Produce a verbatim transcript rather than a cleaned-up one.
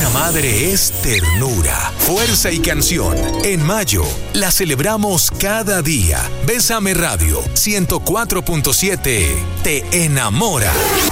Una madre es ternura, fuerza y canción. En mayo, la celebramos cada día. Bésame Radio ciento cuatro punto siete te enamora.